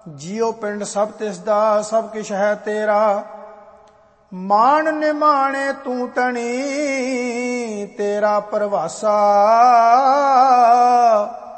ਜਿਉ ਪਿੰਡ ਸਭ ਤਿਸ ਦਾ, ਸਭ ਕਿਛ ਹੈ ਤੇਰਾ। ਮਾਣ ਨਿਮਾਣੇ ਤੂੰ ਤਣੀ, ਤੇਰਾ ਪਰਵਾਸਾ।